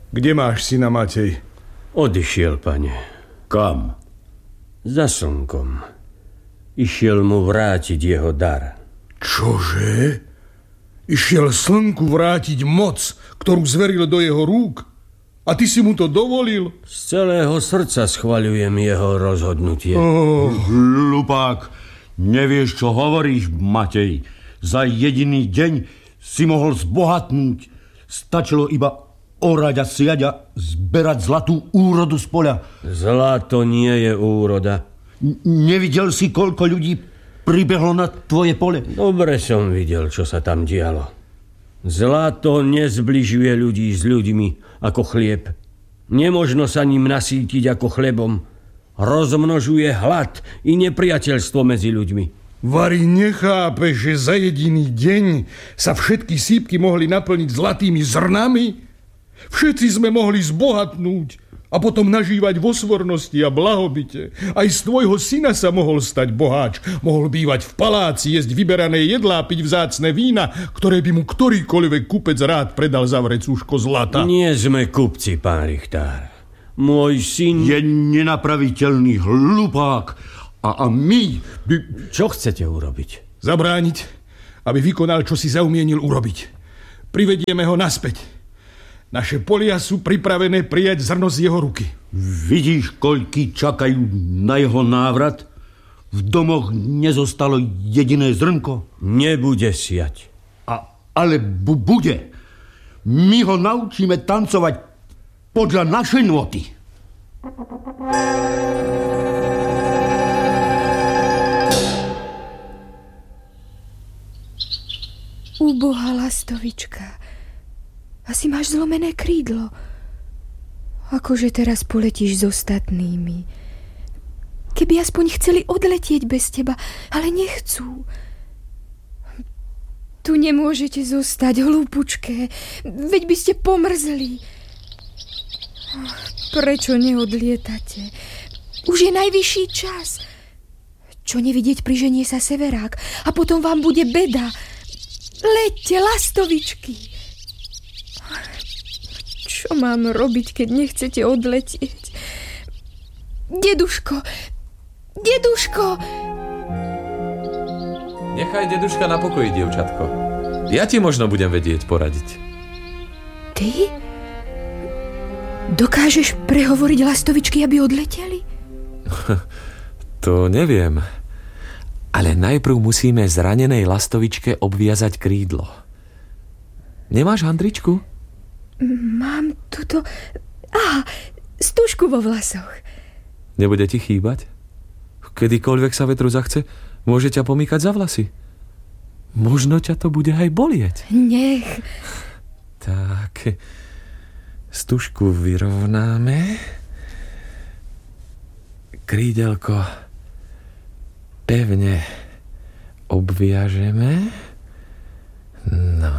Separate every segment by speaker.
Speaker 1: Kde máš syna, Matej?
Speaker 2: Odišiel, pane.
Speaker 3: Kam?
Speaker 2: Za slnkom. Išiel mu vrátiť jeho dar.
Speaker 1: Čože? Išiel slnku vrátiť moc, ktorú zveril do jeho rúk? A ty si mu to dovolil?
Speaker 2: Z celého srdca schvaľujem jeho rozhodnutie.
Speaker 3: Hlupák, nevieš, čo hovoríš, Matej. Za jediný deň si mohol zbohatnúť. Stačilo iba orať a siať a zberať zlatú úrodu z poľa.
Speaker 2: Zlato nie je úroda.
Speaker 3: Nevidel si, koľko ľudí pribehlo na tvoje pole?
Speaker 2: Dobre som videl, čo sa tam dialo. Zlato nezbližuje ľudí s ľuďmi ako chlieb. Nemožno sa ním nasýtiť ako chlebom. Rozmnožuje hlad i nepriateľstvo medzi ľuďmi.
Speaker 1: Vari, nechápeš, že za jediný deň sa všetky sípky mohli naplniť zlatými zrnami? Všetci sme mohli zbohatnúť a potom nažívať vo svornosti a blahobite. Aj z tvojho syna sa mohol stať boháč. Mohol bývať v paláci, jesť vyberané jedlá, piť vzácne vína, ktoré by mu ktorýkoľvek kupec rád predal za vrecúško zlata.
Speaker 2: Nie sme kupci, pán Richtár. Môj syn
Speaker 3: je nenapraviteľný hlupák a my by...
Speaker 2: Čo chcete urobiť?
Speaker 1: Zabrániť, aby vykonal, čo si zaumienil urobiť. Privedieme ho naspäť. Naše polia sú pripravené prijať zrno z jeho ruky.
Speaker 3: Vidíš, koľky čakajú na jeho návrat? V domoch nezostalo jediné zrnko.
Speaker 2: Nebude siať.
Speaker 3: Ale bude. My ho naučíme tancovať podľa našej noty.
Speaker 4: Ubohá lastovička. Asi máš zlomené krídlo. Akože teraz poletíš s ostatnými. Keby aspoň chceli odletieť bez teba, ale nechcú. Tu nemôžete zostať, hlúpučké. Veď by ste pomrzli. Prečo neodlietate? Už je najvyšší čas. Čo nevidieť, priženie sa severák a potom vám bude beda. Leďte, lastovičky. Čo mám robiť, keď nechcete odletieť? Deduško! Deduško!
Speaker 5: Nechaj deduška na pokoji, dievčatko. Ja ti možno budem vedieť poradiť.
Speaker 4: Ty? Dokážeš prehovoriť lastovičky, aby odleteli?
Speaker 5: To neviem. Ale najprv musíme zranenej lastovičke obviazať krídlo. Nemáš handričku?
Speaker 4: Mám tuto... stužku vo vlasoch.
Speaker 5: Nebude ti chýbať? Kedykoľvek sa vetru zachce, môže ťa pomýkať za vlasy. Možno ťa to bude aj bolieť.
Speaker 4: Nech.
Speaker 5: Tak, stužku vyrovnáme. Krídelko pevne obviažeme. No.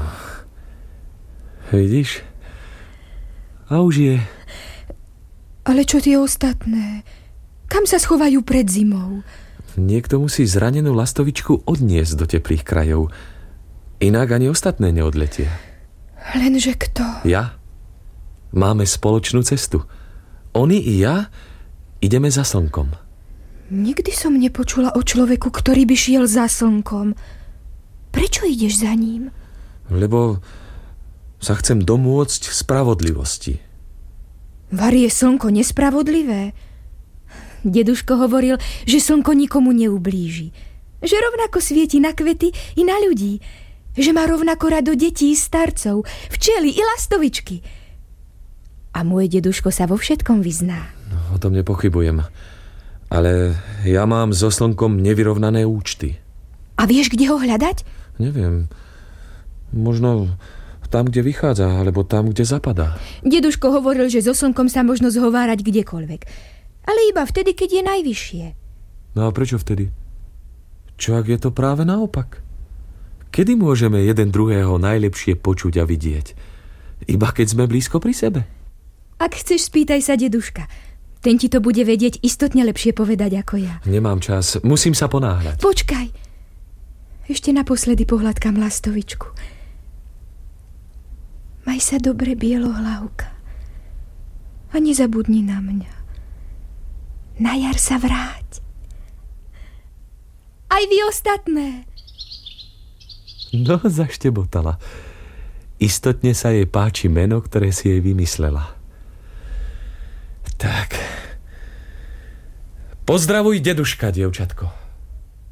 Speaker 5: Vidíš? A už je.
Speaker 4: Ale čo tie ostatné? Kam sa schovajú pred zimou?
Speaker 5: Niekto musí zranenú lastovičku odniesť do teplých krajov. Inak ani ostatné neodletia.
Speaker 4: Lenže kto?
Speaker 5: Ja. Máme spoločnú cestu. Oni i ja ideme za slnkom.
Speaker 4: Nikdy som nepočula o človeku, ktorý by šiel za slnkom. Prečo ideš za ním?
Speaker 5: Lebo sa chcem domôcť spravodlivosti.
Speaker 4: Vari, je slnko nespravodlivé? Deduško hovoril, že slnko nikomu neublíži. Že rovnako svieti na kvety i na ľudí. Že má rovnako rado detí i starcov, včely i lastovičky. A môj deduško sa vo všetkom vyzná.
Speaker 5: No, o tom nepochybujem. Ale ja mám so slnkom nevyrovnané účty.
Speaker 4: A vieš, kde ho hľadať?
Speaker 5: Neviem. Možno tam, kde vychádza, alebo tam, kde zapadá.
Speaker 4: Deduško hovoril, že so slnkom sa možno zhovárať kdekoľvek. Ale iba vtedy, keď je najvyššie.
Speaker 5: No a prečo vtedy? Čo ak je to práve naopak? Kedy môžeme jeden druhého najlepšie počuť a vidieť? Iba keď sme blízko pri sebe.
Speaker 4: Ak chceš, spýtaj sa deduška. Ten ti to bude vedieť istotne lepšie povedať ako ja.
Speaker 5: Nemám čas, musím sa ponáhľať.
Speaker 4: Počkaj. Ešte naposledy pohľadkám lastovičku. Maj sa dobre, bielohlavka. A nezabudni na mňa. Na jar sa vráť. Aj vy ostatné.
Speaker 5: No, zaštebotala. Istotne sa jej páči meno, ktoré si jej vymyslela. Tak. Pozdravuj deduška, dievčatko.